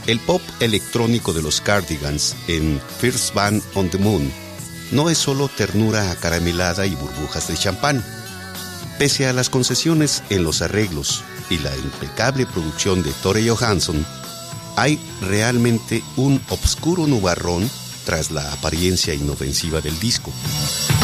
El pop electrónico de los Cardigans en First Band on the Moon no es solo ternura acaramelada y burbujas de champán. Pese a las concesiones en los arreglos y la impecable producción de Tore Johansson, hay realmente un obscuro nubarrón tras la apariencia inofensiva del disco.